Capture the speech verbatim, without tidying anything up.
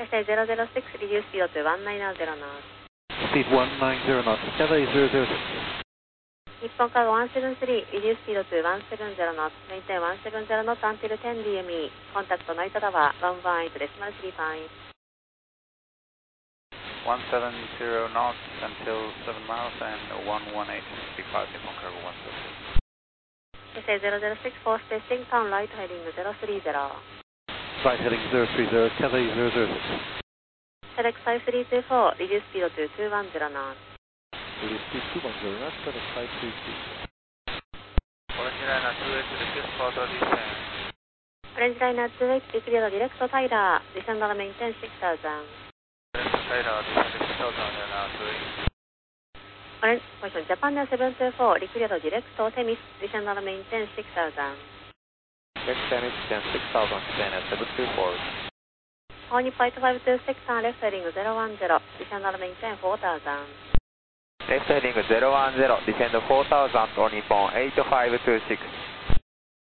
Cathay zero zero six, reduce speed to one nine zero knots. Speed one nine zero knots, Cathay zero zero six. 日本カゴone seven three, reduce speed to one seven zero knots, maintain one seven zero knots until ten D M E. Contact Noita Tower one one eight decimal three five. one seven zero knots until seven miles and one one eight three five, Nippon Cargo one seven three. Cathay zero zero six, four spacing, turn right heading zero three zero. Right heading zero three zero, Cathay zero zero six. Select five three two four, reduce speed to two one zero knots. Reduce speed two one zero knots, Cathay five three two. Orange Liner two eight, reduce further descent. Orange Liner two eight, decrease direct Tyler, descend and maintain six thousand. Direct Tyler, descend six thousand and now two eight. Orange, question, Japan Air seven two four, decrease direct Temis, descend and maintain six thousand. Next time is descend six thousand, Japan Air seven two four. All Flight five two six and left heading zero one zero, descend and maintain four thousand. Left heading zero one zero, descend four thousand on Nippon eight five two six.